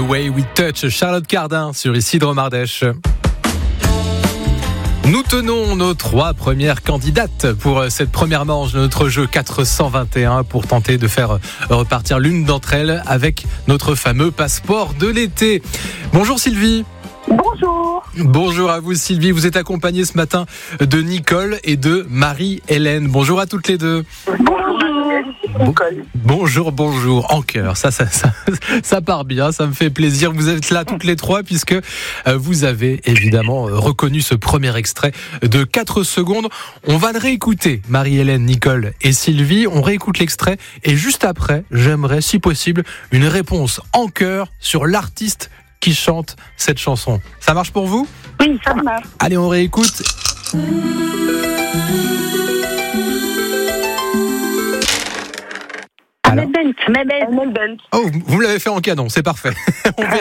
Way We Touch, Charlotte Cardin sur Isidre Mardèche. Nous tenons nos 3 premières candidates pour cette première manche de notre jeu 421 pour tenter de faire repartir l'une d'entre elles avec notre fameux passeport de l'été. Bonjour Sylvie. Bonjour. Bonjour à vous Sylvie, vous êtes accompagnée ce matin de Nicole et de Marie-Hélène. Bonjour à toutes les deux. Bonjour, en cœur, ça part bien, ça me fait plaisir. Vous êtes là toutes les 3 puisque vous avez évidemment reconnu ce premier extrait de 4 secondes. On va le réécouter, Marie-Hélène, Nicole et Sylvie. On réécoute l'extrait et juste après, j'aimerais, si possible, une réponse en chœur sur l'artiste qui chante cette chanson. Ça marche pour vous ? Oui, ça marche. Allez, on réécoute. Ahmed Bent. Oh, vous me l'avez fait en canon, c'est parfait.